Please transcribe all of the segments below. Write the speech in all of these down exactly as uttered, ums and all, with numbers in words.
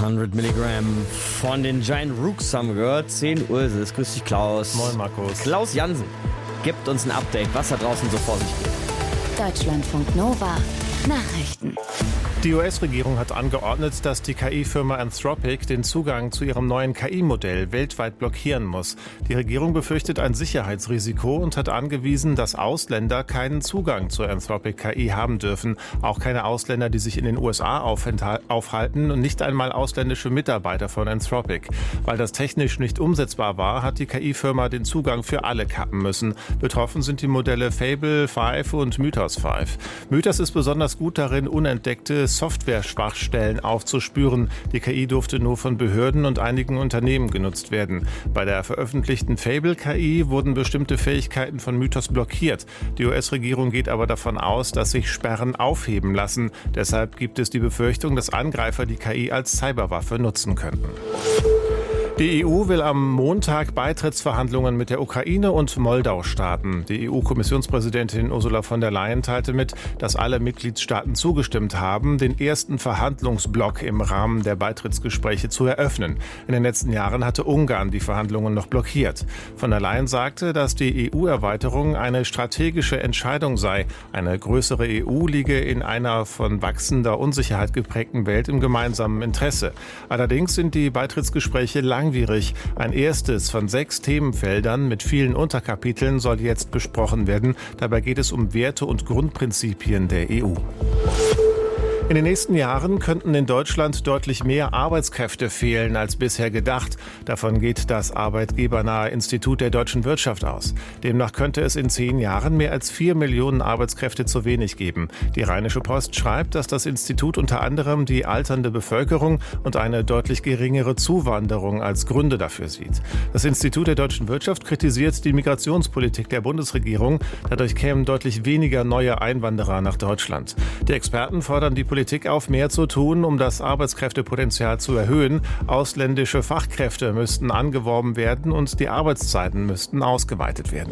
hundert Milligramm von den Giant Rooks haben wir gehört. zehn Uhr ist es. Grüß dich, Klaus. Moin, Markus. Klaus Jansen gibt uns ein Update, was da draußen so vor sich geht. Deutschlandfunk Nova. Nachrichten. Die U S-Regierung hat angeordnet, dass die K I-Firma Anthropic den Zugang zu ihrem neuen K I-Modell weltweit blockieren muss. Die Regierung befürchtet ein Sicherheitsrisiko und hat angewiesen, dass Ausländer keinen Zugang zur Anthropic K I haben dürfen. Auch keine Ausländer, die sich in den U S A aufhalten und nicht einmal ausländische Mitarbeiter von Anthropic. Weil das technisch nicht umsetzbar war, hat die K I-Firma den Zugang für alle kappen müssen. Betroffen sind die Modelle Fable fünf und Mythos fünf. Mythos ist besonders gut darin, unentdeckte Software-Schwachstellen aufzuspüren. Die K I durfte nur von Behörden und einigen Unternehmen genutzt werden. Bei der veröffentlichten Fable-K I wurden bestimmte Fähigkeiten von Mythos blockiert. Die U S-Regierung geht aber davon aus, dass sich Sperren aufheben lassen. Deshalb gibt es die Befürchtung, dass Angreifer die K I als Cyberwaffe nutzen könnten. Die E U will am Montag Beitrittsverhandlungen mit der Ukraine und Moldau starten. Die E U-Kommissionspräsidentin Ursula von der Leyen teilte mit, dass alle Mitgliedstaaten zugestimmt haben, den ersten Verhandlungsblock im Rahmen der Beitrittsgespräche zu eröffnen. In den letzten Jahren hatte Ungarn die Verhandlungen noch blockiert. Von der Leyen sagte, dass die E U-Erweiterung eine strategische Entscheidung sei. Eine größere E U liege in einer von wachsender Unsicherheit geprägten Welt im gemeinsamen Interesse. Allerdings sind die Beitrittsgespräche lang Langwierig. Ein erstes von sechs Themenfeldern mit vielen Unterkapiteln soll jetzt besprochen werden. Dabei geht es um Werte und Grundprinzipien der E U. In den nächsten Jahren könnten in Deutschland deutlich mehr Arbeitskräfte fehlen als bisher gedacht. Davon geht das arbeitgebernahe Institut der deutschen Wirtschaft aus. Demnach könnte es in zehn Jahren mehr als vier Millionen Arbeitskräfte zu wenig geben. Die Rheinische Post schreibt, dass das Institut unter anderem die alternde Bevölkerung und eine deutlich geringere Zuwanderung als Gründe dafür sieht. Das Institut der deutschen Wirtschaft kritisiert die Migrationspolitik der Bundesregierung. Dadurch kämen deutlich weniger neue Einwanderer nach Deutschland. Die Experten fordern die Politik auf, mehr zu tun, um das Arbeitskräftepotenzial zu erhöhen. Ausländische Fachkräfte müssten angeworben werden und die Arbeitszeiten müssten ausgeweitet werden.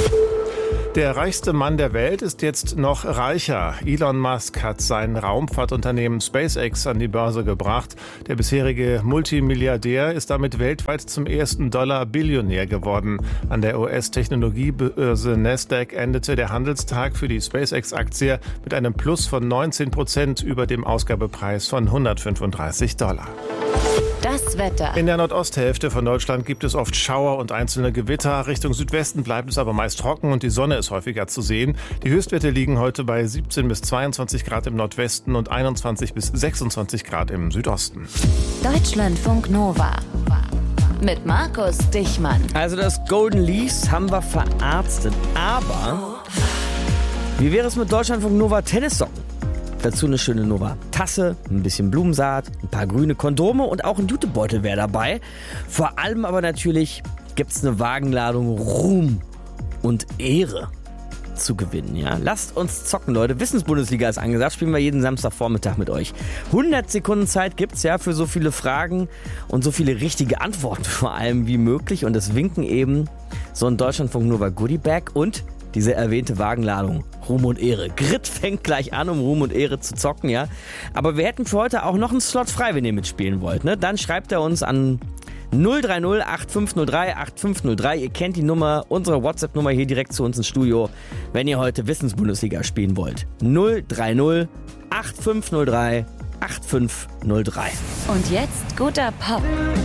Der reichste Mann der Welt ist jetzt noch reicher. Elon Musk hat sein Raumfahrtunternehmen SpaceX an die Börse gebracht. Der bisherige Multimilliardär ist damit weltweit zum ersten Dollar-Billionär geworden. An der U S-Technologiebörse Nasdaq endete der Handelstag für die SpaceX-Aktie mit einem Plus von neunzehn Prozent über dem Ausgabepreis von hundertfünfunddreißig Dollar. Das Wetter. In der Nordosthälfte von Deutschland gibt es oft Schauer und einzelne Gewitter. Richtung Südwesten bleibt es aber meist trocken und die Sonne ist häufiger zu sehen. Die Höchstwerte liegen heute bei siebzehn bis zweiundzwanzig Grad im Nordwesten und einundzwanzig bis sechsundzwanzig Grad im Südosten. Deutschlandfunk Nova. Mit Markus Dichmann. Also das Golden Leafs haben wir verarztet. Aber wie wäre es mit Deutschlandfunk Nova Tennissocken? Dazu eine schöne Nova-Tasse, ein bisschen Blumensaat, ein paar grüne Kondome und auch ein Jutebeutel wäre dabei. Vor allem aber natürlich gibt es eine Wagenladung Ruhm und Ehre zu gewinnen. Ja? Lasst uns zocken, Leute. Wissensbundesliga ist angesagt, spielen wir jeden Samstagvormittag mit euch. hundert Sekunden Zeit gibt es ja für so viele Fragen und so viele richtige Antworten vor allem wie möglich. Und es winken eben so ein Deutschlandfunk Nova Goodie Bag und diese erwähnte Wagenladung Ruhm und Ehre. Grit fängt gleich an, um Ruhm und Ehre zu zocken, ja. Aber wir hätten für heute auch noch einen Slot frei, wenn ihr mitspielen wollt, ne? Dann schreibt er uns an null drei null acht fünf null drei acht fünf null drei. Ihr kennt die Nummer, unsere WhatsApp-Nummer hier direkt zu uns ins Studio, wenn ihr heute Wissensbundesliga spielen wollt. null drei null acht fünf null drei acht fünf null drei. Und jetzt guter Pop.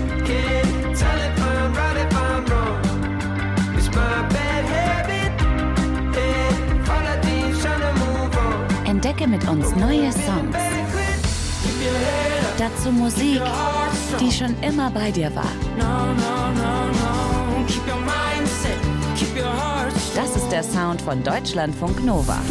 Entdecke mit uns neue Songs. Dazu Musik, die schon immer bei dir war. Das ist der Sound von Deutschlandfunk Nova.